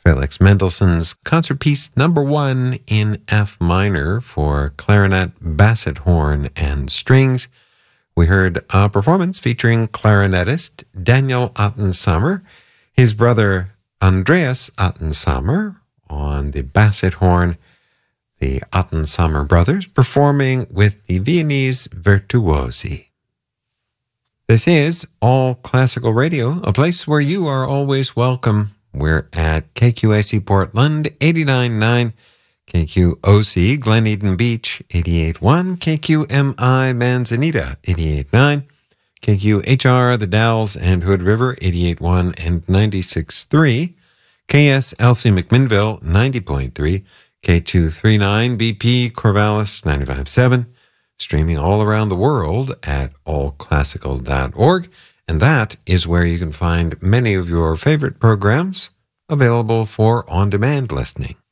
Felix Mendelssohn's Concert Piece Number 1 in F minor for clarinet, basset horn, and strings. We heard a performance featuring clarinetist Daniel Ottensamer, his brother Andreas Ottensamer on the basset horn, the Ottensamer brothers performing with the Viennese Virtuosi. This is All Classical Radio, a place where you are always welcome. We're at KQAC Portland, 89.9, KQOC Glen Eden Beach, 88.1, KQMI Manzanita, 88.9, KQHR The Dalles and Hood River, 88.1 and 96.3, KSLC McMinnville, 90.3, K239 BP Corvallis, 95.7, streaming all around the world at allclassical.org. And that is where you can find many of your favorite programs available for on-demand listening.